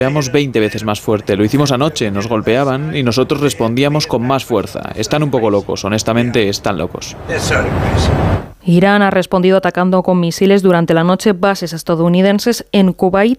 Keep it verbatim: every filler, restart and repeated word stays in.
golpeamos veinte veces más fuerte. Lo hicimos anoche, nos golpeaban y nosotros respondíamos con más fuerza. Están un poco locos, honestamente están locos. Irán ha respondido atacando con misiles durante la noche bases estadounidenses en Kuwait